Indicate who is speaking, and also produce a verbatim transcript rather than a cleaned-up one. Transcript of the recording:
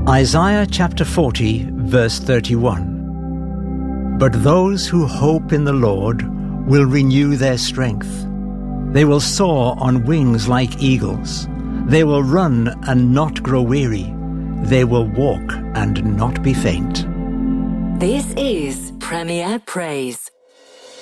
Speaker 1: Isaiah chapter forty, verse thirty-one. But those who hope in the Lord will renew their strength. They will soar on wings like eagles. They will run and not grow weary. They will walk and not be faint.
Speaker 2: This is Premier Praise.